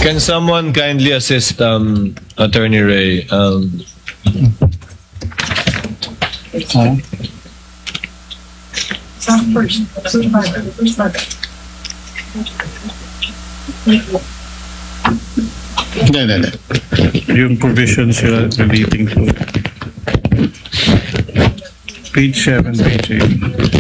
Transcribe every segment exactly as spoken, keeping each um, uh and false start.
Can someone kindly assist um, Attorney Ray? Um, Uh, First, first matter, first matter. Hindi, hindi, hindi. Yung provisions sila relating to page seven, page eight.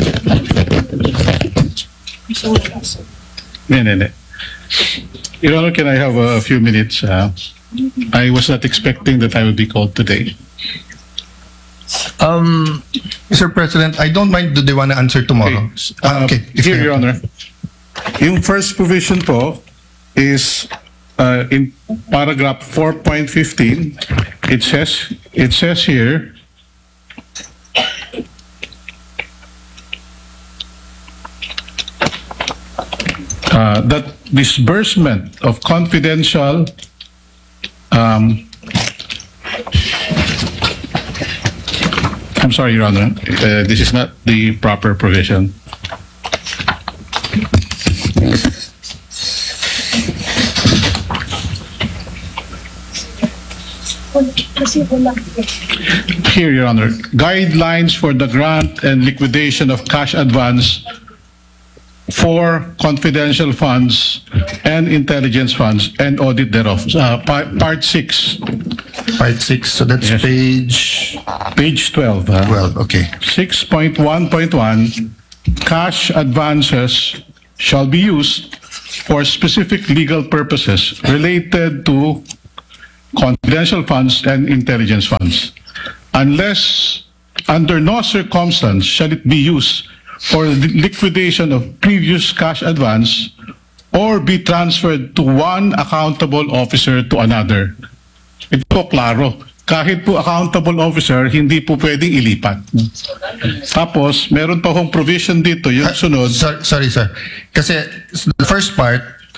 Hindi, hindi, hindi. Your Honor, can I have a few minutes? Uh, I was not expecting that I would be called today. um, Mister President, I don't mind. Do they want to answer tomorrow? Ah, okay. If Here, you- Your Honor. Yung first provision po is uh, in paragraph four point fifteen. It says, it says here, uh, that disbursement of confidential um, I'm sorry, Your Honor. Uh, this is not the proper provision. Kasi wala. Here, Your Honor, guidelines for the grant and liquidation of cash advance for confidential funds and intelligence funds and audit thereof. Uh, pa- part six, Part six, so that's Yes. page page twelve. uh, twelve, okay. six point one point one, cash advances shall be used for specific legal purposes related to confidential funds and intelligence funds, unless under no circumstance shall it be used for the liquidation of previous cash advance or be transferred to one accountable officer to another. Ito po klaro. Kahit po accountable officer, hindi po pwedeng ilipat. Tapos, meron pa hong provision dito, yung Ah, sunod. sor- sorry, sir. Kasi the first part,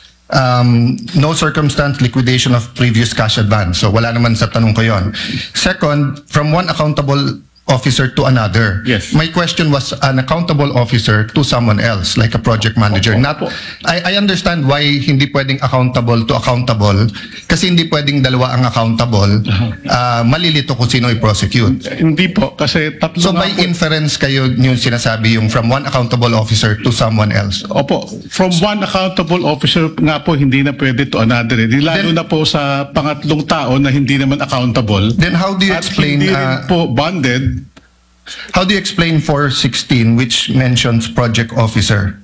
um, no circumstance liquidation of previous cash advance. So wala naman sa tanong ko yon. Second, from one accountable officer to another. Yes. My question was an accountable officer to someone else, like a project manager. Opo, Not, opo. I, I understand why hindi pwedeng accountable to accountable kasi hindi pwedeng dalawa ang accountable. Uh, malilito kung sino i-prosecute. Hindi po, kasi tatlo So nga by po. inference kayo yung sinasabi yung from one accountable officer to someone else. Opo, from one accountable officer nga po, hindi na pwede to another. Eh. Di Lalo Then- na po sa pangatlong tao na hindi naman accountable. Then how do you At explain hindi uh, rin po bonded. how do you explain four sixteen which mentions project officer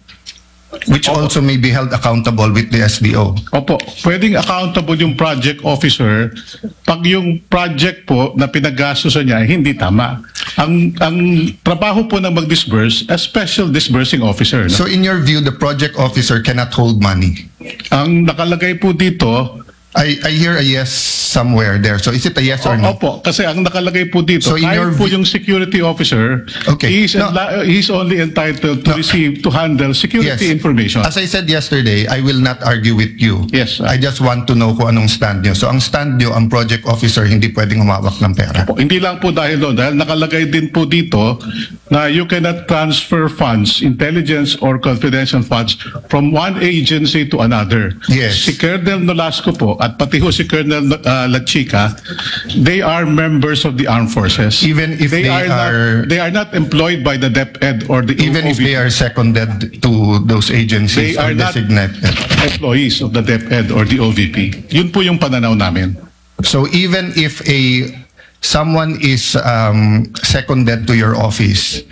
which also may be held accountable with the S D O? Opo, pwedeng accountable yung project officer pag yung project po na pinaggastusan niya hindi tama. Ang ang trabaho po ng mag-disburse, a special disbursing officer. No? So in your view, the project officer cannot hold money. Ang nakalagay po dito, I I hear a yes somewhere there. So is it a yes or no? opo, kasi ang nakalagay po dito, So in kahit your po vi- yung security officer, Okay. he's, No. enla- he's only entitled to No. receive, to handle security Yes. information. As I said yesterday, I will not argue with you. Yes. I just want to know kung anong stand nyo. So ang stand nyo, ang project officer hindi pwedeng humawak ng pera. Po, hindi lang po dahil doon, dahil nakalagay din po dito na you cannot transfer funds, intelligence or confidential funds from one agency to another. Yes. Si Colonel Nolasco po at pati ho si Colonel uh, Lachica, they are members of the armed forces. Even if they are, are- not, they are not employed by the DepEd or the Even if O V P. they are seconded to those agencies They or are not designated. employees of the DepEd or the O V P. Yun po yung pananaw namin. So even if a someone is um, seconded to your office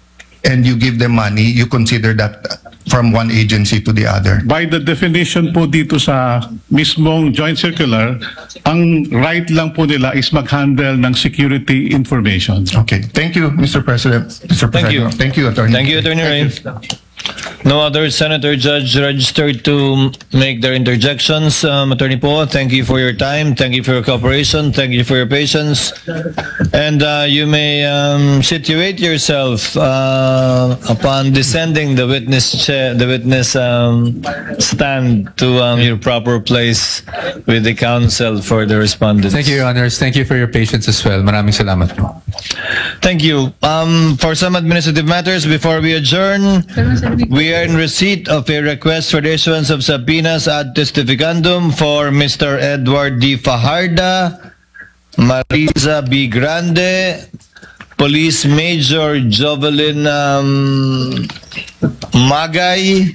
and you give them money, you consider that from one agency to the other. By the definition po dito sa mismong joint circular, ang right lang po nila is mag-handle ng security information. Okay. Thank you, Mister President. Mister Thank you. President. Thank you, Attorney. Thank you, Attorney Ray. No other senator judge registered to make their interjections. Um, Attorney Po, thank you for your time. Thank you for your cooperation. Thank you for your patience. And uh, you may um, situate yourself uh, upon descending the witness chair, the witness um, stand to um, your proper place with the counsel for the respondents. Thank you, Your Honors. Thank you for your patience as well. Maraming salamat po. Thank you. Um, for some administrative matters, before we adjourn, we are in receipt of a request for the issuance of subpoenas ad testificandum for Mister Edward D. Fajarda, Marisa B. Grande, Police Major Jovelyn um, Magay,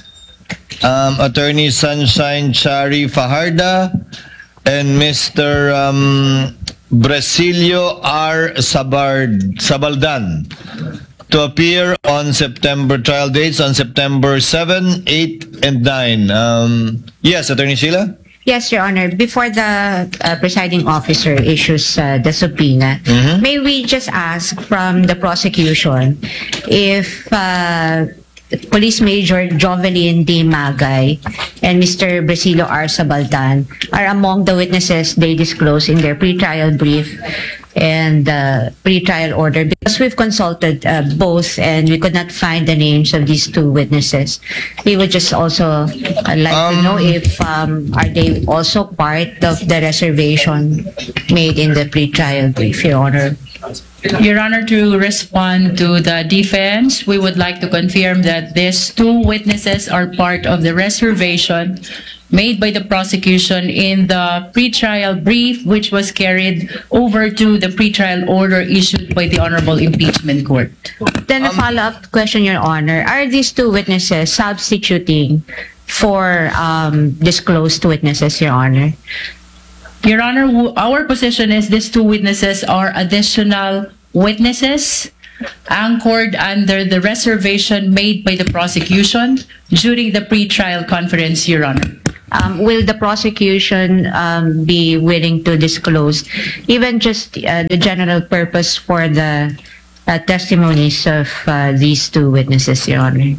um, Attorney Sunshine Chari Fajarda, and Mister Um, Brasilio R. Sabard, Sabaldan to appear on September, trial dates on September seventh, eighth, and ninth. Um, yes, Attorney Sheila? Yes, Your Honor. Before the uh, presiding officer issues uh, the subpoena, Mhm. may we just ask from the prosecution if uh, Police Major Jovelyn D. Magay and Mister Brasilio R. Sabaldan are among the witnesses they disclose in their pretrial brief and uh, pretrial order, because we've consulted uh, both and we could not find the names of these two witnesses. We would just also uh, like to Um, know if um, are they also part of the reservation made in the pretrial brief, Your Honor. Your Honor, to respond to the defense, we would like to confirm that these two witnesses are part of the reservation made by the prosecution in the pretrial brief, which was carried over to the pretrial order issued by the Honorable Impeachment Court. Then a follow-up question, Your Honor. Are these two witnesses substituting for um, disclosed witnesses, Your Honor? Your Honor, w- our position is these two witnesses are additional witnesses anchored under the reservation made by the prosecution during the pretrial conference, Your Honor. Um, will the prosecution um, be willing to disclose even just uh, the general purpose for the uh, testimonies of uh, these two witnesses, Your Honor?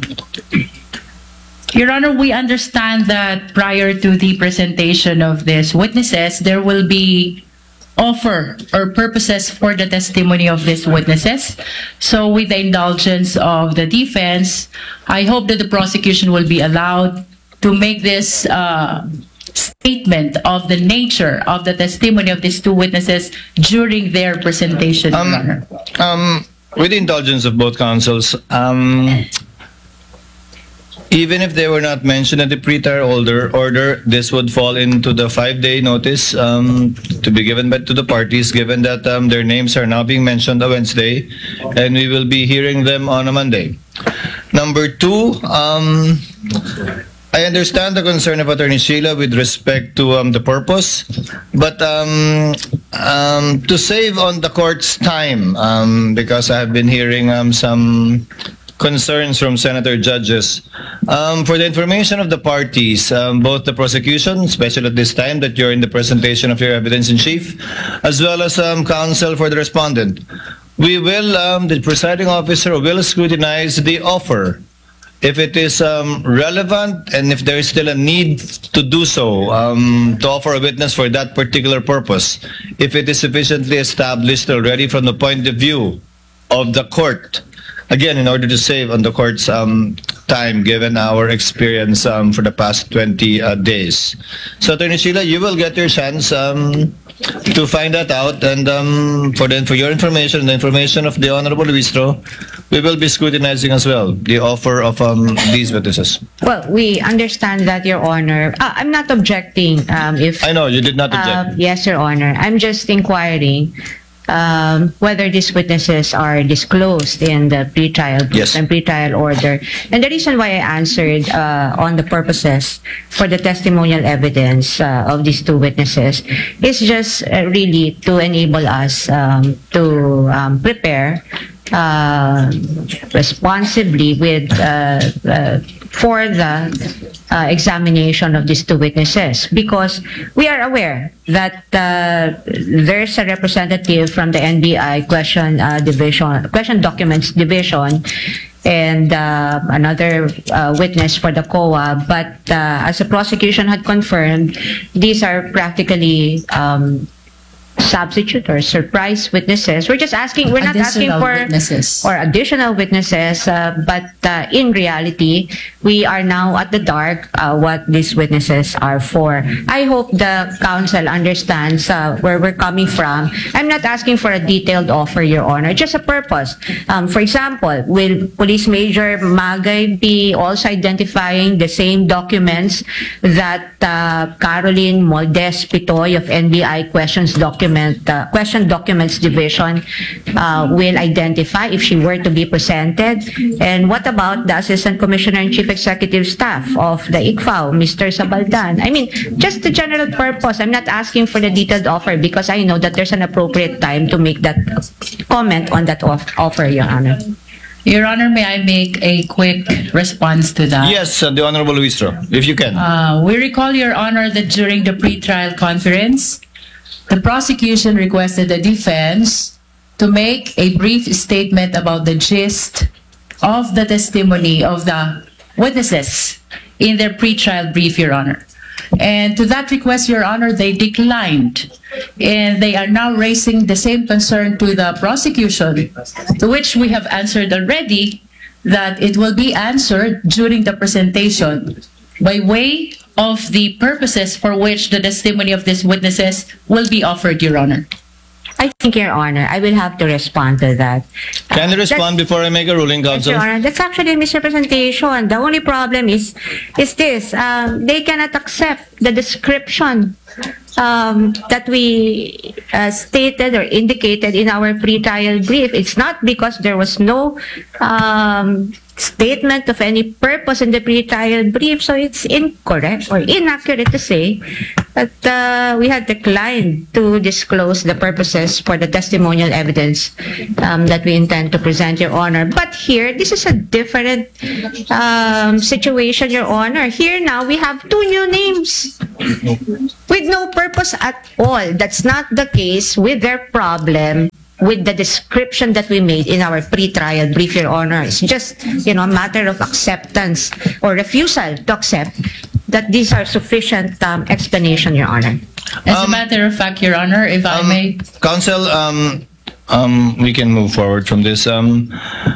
Your Honor, we understand that prior to the presentation of these witnesses, there will be offer or purposes for the testimony of these witnesses. So with the indulgence of the defense, I hope that the prosecution will be allowed to make this uh, statement of the nature of the testimony of these two witnesses during their presentation, Your Um, Honor. Um, with the indulgence of both counsels, um, even if they were not mentioned in the pretrial order, order, this would fall into the five-day notice um, to be given back to the parties, given that um, their names are now being mentioned on Wednesday, and we will be hearing them on a Monday. Number two, um, I understand the concern of Attorney Sheila with respect to um, the purpose, but um, um, to save on the court's time, um, because I have been hearing um, some concerns from senator judges. Um, for the information of the parties, um, both the prosecution, especially at this time that you're in the presentation of your evidence in chief, as well as um, counsel for the respondent, we will, um, the presiding officer will scrutinize the offer. If it is um, relevant and if there is still a need to do so, um, to offer a witness for that particular purpose, if it is sufficiently established already from the point of view of the court, again, in order to save on the court's um, time, given our experience um, for the past twenty uh, days. So, Attorney Sheila, you will get your chance um, to find that out. And um, for, the, for your information and the information of the Honorable Luistro, we will be scrutinizing as well the offer of um, these witnesses. Well, we understand that, Your Honor. Uh, I'm not objecting um, if... I know, you did not object. Uh, yes, Your Honor. I'm just inquiring um, whether these witnesses are disclosed in the pretrial brief Yes. and pretrial order. And the reason why I answered uh, on the purposes for the testimonial evidence uh, of these two witnesses is just uh, really to enable us um, to um, prepare uh, responsibly with uh, uh, for the uh, examination of these two witnesses, because we are aware that uh, there's a representative from the N B I question uh, division, question documents division, and uh, another uh, witness for the C O A. But uh, as the prosecution had confirmed, these are practically um, substitute or surprise witnesses. We're just asking, we're not asking Additional for witnesses. or additional witnesses, uh, but uh, in reality, we are now at the dark uh, what these witnesses are for. I hope the council understands uh, where we're coming from. I'm not asking for a detailed offer, Your Honor, just a purpose. Um, for example, will Police Major Magay be also identifying the same documents that uh, Caroline Moldes Pitoy of N B I Questions Document uh, Question Documents Division uh, will identify if she were to be presented? And what about the Assistant Commissioner and Chief Executive Staff of the I C F A O, Mister Sabaldan? I mean, just the general purpose. I'm not asking for the detailed offer because I know that there's an appropriate time to make that comment on that off- offer, Your Honor. Your Honor, may I make a quick response to that? Yes, uh, the Honorable Luistro, if you can. Uh, we recall, Your Honor, that during the pre-trial conference, the prosecution requested the defense to make a brief statement about the gist of the testimony of the witnesses in their pre-trial brief, Your Honor. And to that request, Your Honor, they declined. And they are now raising the same concern to the prosecution, to which we have answered already that it will be answered during the presentation by way of the purposes for which the testimony of these witnesses will be offered, Your Honor. I think, Your Honor, I will have to respond to that. Can you Uh, respond that's- before I make a ruling, Yes, Counsel? Your Honor, that's actually a misrepresentation. The only problem is, is this, um, they cannot accept the description um, that we uh, stated or indicated in our pre-trial brief. It's not because there was no um, statement of any purpose in the pre-trial brief, so it's incorrect or inaccurate to say that uh, we had declined to disclose the purposes for the testimonial evidence um, that we intend to present, Your Honor. But here, this is a different um, situation, Your Honor. Here now, we have two new names with no purpose at all. That's not the case with their problem with the description that we made in our pre-trial brief, Your Honor. It's just, you know, a matter of acceptance or refusal to accept that these are sufficient um, explanation, Your Honor. As a Um, matter of fact, Your Honor, if I Um, may, Counsel, um, um, we can move forward from this. Um,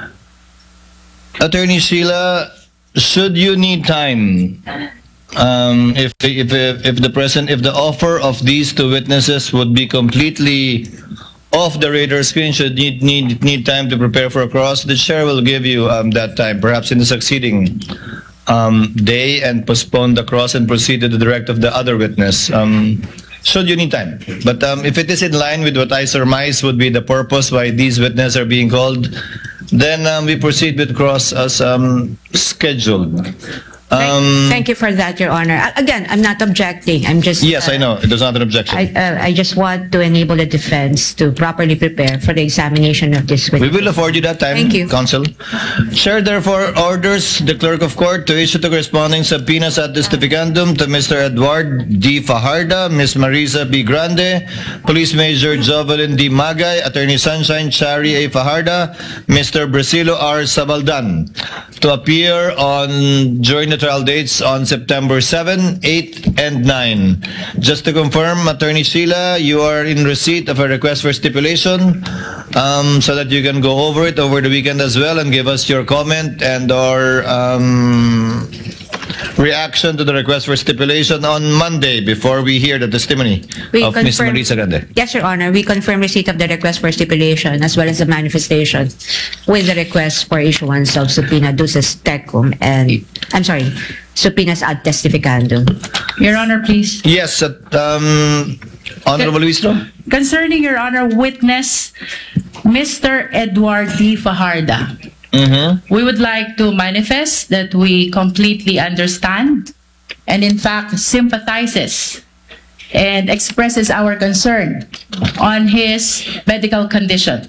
Attorney Sheila, should you need time, um, if if if the present if the offer of these two witnesses would be completely off the radar screen, should need need need time to prepare for a cross, the chair will give you um, that time, perhaps in the succeeding um, day, and postpone the cross and proceed to the direct of the other witness. Um, should you need time, but um, if it is in line with what I surmise would be the purpose why these witnesses are being called, then um, we proceed with cross as um, scheduled. Thank, Um, thank you for that, Your Honor. A- Again, I'm not objecting. I'm just... yes, uh, I know. It is not an objection. I, uh, I just want to enable the defense to properly prepare for the examination of this We witness. will afford you that time, Thank you. Counsel. Chair therefore orders the Clerk of Court to issue the corresponding subpoenas ad testificandum to Mister Edward D. Fajarda, Miss Marisa B. Grande, Police Major Jovelyn D. Magay, Attorney Sunshine Chari A. Fajarda, Mister Brasilo R. Sabaldan, to appear on during the trial dates on September seventh, eighth, and ninth. Just to confirm, Attorney Sheila, you are in receipt of a request for stipulation, um, so that you can go over it over the weekend as well and give us your comment and or um, reaction to the request for stipulation on Monday before we hear the testimony We of Miss confirm- Marisa Grande. Yes, Your Honor. We confirm receipt of the request for stipulation as well as the manifestation with the request for issuance of subpoena duces tecum and, I'm sorry, subpoenas ad testificandum. Your Honor, please. Yes, at, um, Honorable Luistro? Concerning, Your Honor, witness Mister Edward D. Fajarda, Mm-hmm. we would like to manifest that we completely understand and in fact sympathizes and expresses our concern on his medical condition.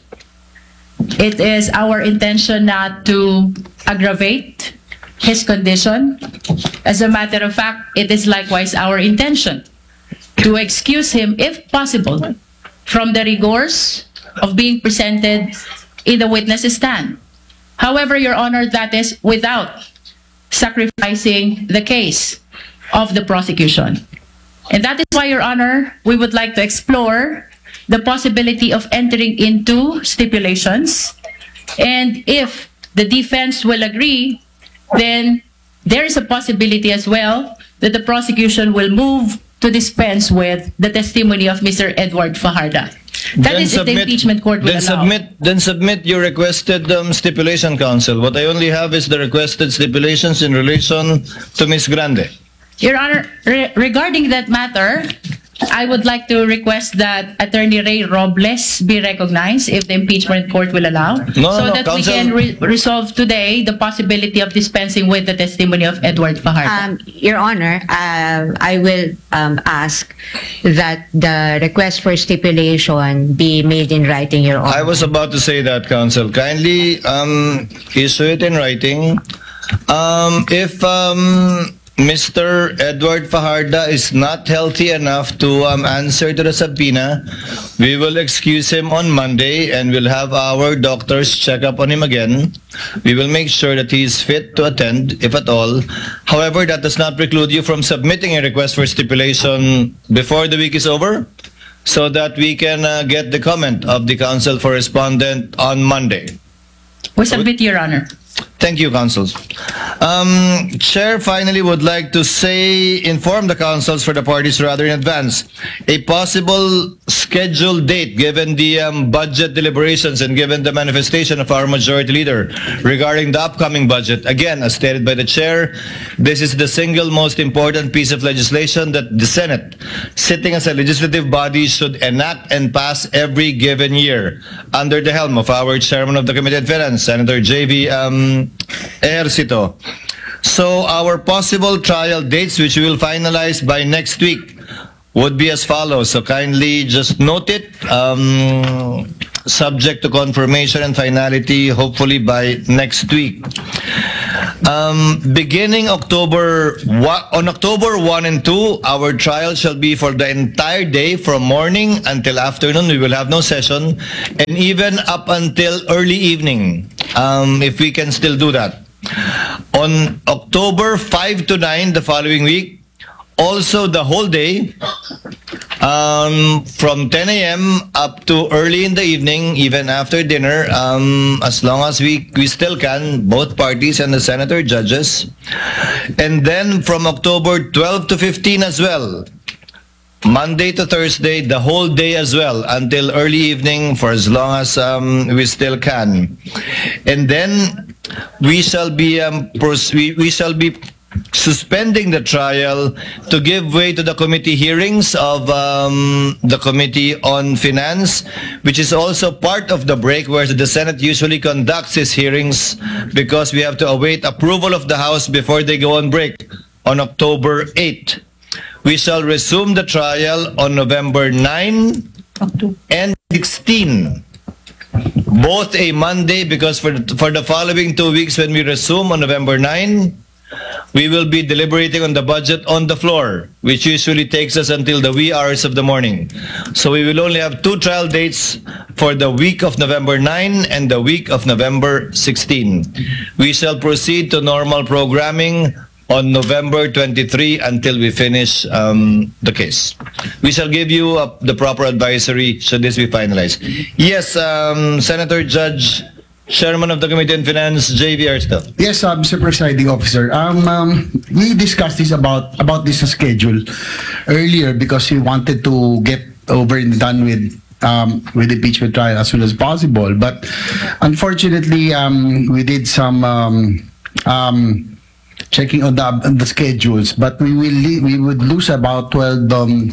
It is our intention not to aggravate his condition. As a matter of fact, it is likewise our intention to excuse him, if possible, from the rigors of being presented in the witness stand. However, Your Honor, that is without sacrificing the case of the prosecution. And that is why, Your Honor, we would like to explore the possibility of entering into stipulations. And if the defense will agree, then there is a possibility as well that the prosecution will move to dispense with the testimony of Mister Edward Fajardo. That Then is if the submit- impeachment court will then allow. submit, then submit your requested um, stipulation, counsel. What I only have is the requested stipulations in relation to Miz Grande. Your Honor, re- regarding that matter, I would like to request that Attorney Ray Robles be recognized if the impeachment court will allow. No, so no, that Counsel- we can re- resolve today the possibility of dispensing with the testimony of Edward Fajardo. Um, Your Honor, uh, I will um, ask that the request for stipulation be made in writing, Your Honor. I was about to say that, counsel. Kindly um, issue it in writing. Um, if um, Mister Edward Fajardo is not healthy enough to um, answer to the subpoena, we will excuse him on Monday and we'll have our doctors check up on him again. We will make sure that he is fit to attend, if at all. However, that does not preclude you from submitting a request for stipulation before the week is over, so that we can uh, get the comment of the counsel for respondent on Monday. We submit, Your Honor. Thank you, counsels. Um, Chair finally would like to say, inform the councils for the parties rather in advance, a possible scheduled date given the um, budget deliberations and given the manifestation of our majority leader regarding the upcoming budget. Again, as stated by the Chair, this is the single most important piece of legislation that the Senate, sitting as a legislative body, should enact and pass every given year under the helm of our Chairman of the Committee on Finance, Senator J V Um, Ejercito. So our possible trial dates, which we will finalize by next week, would be as follows. So kindly just note it, um, subject to confirmation and finality, hopefully by next week. Um, beginning October, on October first and two, our trial shall be for the entire day, from morning until afternoon. We will have no session, and even up until early evening, um, if we can still do that. On October fifth to ninth, the following week, also the whole day, um, from ten a m up to early in the evening, even after dinner, um, as long as we, we still can, both parties and the senator judges. And then from October twelfth to fifteenth as well, Monday to Thursday, the whole day as well, until early evening for as long as um, we still can. And then we shall be um, pros- we, we shall be suspending the trial to give way to the committee hearings of um, the Committee on Finance, which is also part of the break where the Senate usually conducts its hearings, because we have to await approval of the House before they go on break on October eighth. We shall resume the trial on November ninth and sixteenth. Both a Monday, because for the, for the following two weeks when we resume on November ninth, we will be deliberating on the budget on the floor, which usually takes us until the wee hours of the morning. So we will only have two trial dates for the week of November ninth and the week of November sixteenth. We shall proceed to normal programming on November twenty-third until we finish um, the case. We shall give you uh, the proper advisory should this be finalized. Yes, um, Senator Judge, Chairman of the Committee on Finance, J V Ejercito. Yes, uh, Mister Presiding Officer. Um, um, we discussed this about about this schedule earlier because we wanted to get over and done with um, with the impeachment trial as soon as possible. But unfortunately, um, we did some um, um, checking on the on the schedules. But we will le- we would lose about twelve. Um,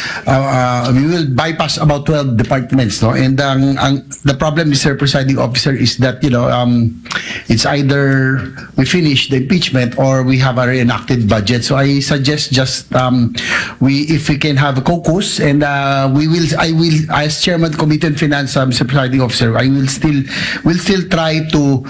uh, uh, we will bypass about twelve departments, no? And ang, ang, the problem, Mister Presiding Officer, is that you know um, it's either we finish the impeachment or we have a reenacted budget. So I suggest just um, we if we can have a caucus, and uh, we will I will as Chairman Committee on Finance, uh, Mister Presiding Officer, I will still will still try to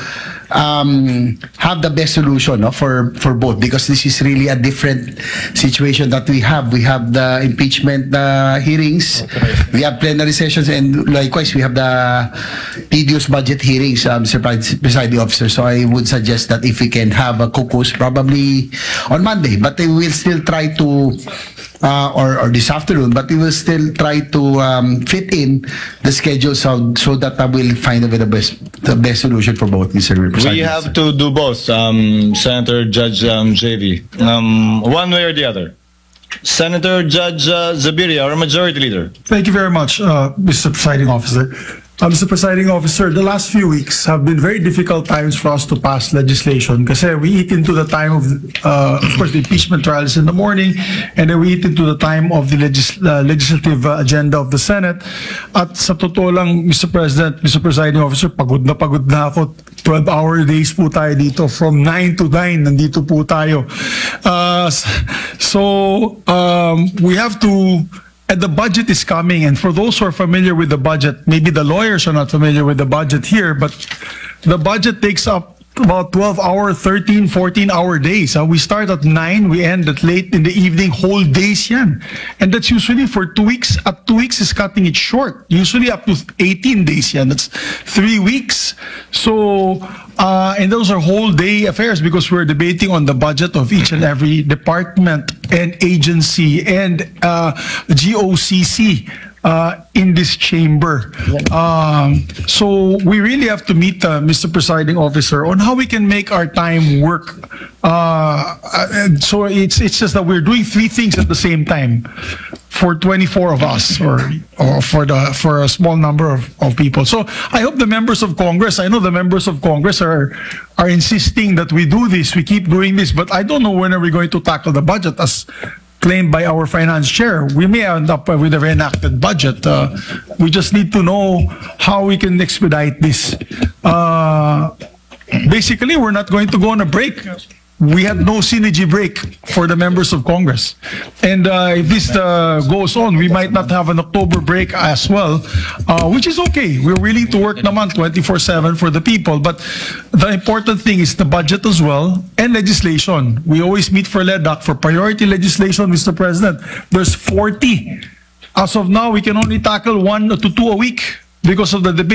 um, have the best solution, no, for for both, because this is really a different situation that we have. We have the impeachment uh, hearings, we have plenary sessions, and likewise we have the tedious budget hearings, um, Mister Presiding Officer. So I would suggest that if we can have a caucus probably on Monday, but we will still try to uh, or, or this afternoon, but we will still try to um, fit in the schedule so, so that uh, we'll find the best, the best solution for both, Mister President. We have to do both, um, Senator Judge um, J V, um, one way or the other. Senator Judge uh, Zabiria, our Majority Leader. Thank you very much, uh, Mister Presiding Officer. Uh, Mister Presiding Officer, the last few weeks have been very difficult times for us to pass legislation kasi we eat into the time of, uh, of course, the impeachment trials in the morning, and then we eat into the time of the legis uh, legislative uh, agenda of the Senate. At sa totoo lang, Mister President, Mister Presiding Officer, pagod na pagod na ako. twelve hour days po tayo dito. From nine to nine, nandito po tayo. Uh, so, um, we have to... And the budget is coming, and for those who are familiar with the budget, maybe the lawyers are not familiar with the budget here, but the budget takes up about twelve hour, thirteen, fourteen hour days. Uh, we start at nine, we end at late in the evening, whole days yan. And that's usually for two weeks. At two weeks is cutting it short. Usually up to eighteen days yan. That's three weeks. So, uh, and those are whole day affairs because we're debating on the budget of each and every department and agency and uh, G O C C. Uh, in this chamber. Um, so we really have to meet uh, Mister Presiding Officer on how we can make our time work. Uh, and so it's it's just that we're doing three things at the same time for twenty-four of us, or or for the for a small number of, of people. So I hope the members of Congress, I know the members of Congress are are insisting that we do this, we keep doing this, but I don't know when are we going to tackle the budget as claimed by our finance chair. We may end up with a reenacted budget. Uh, we just need to know how we can expedite this. Uh, basically, we're not going to go on a break. We had no synergy break for the members of Congress. And uh, if this uh, goes on, we might not have an October break as well, uh, which is okay. We're willing to work naman twenty-four seven for the people. But the important thing is the budget as well and legislation. We always meet for L E D A C for priority legislation, Mister President. There's forty. As of now, we can only tackle one to two a week because of the debate.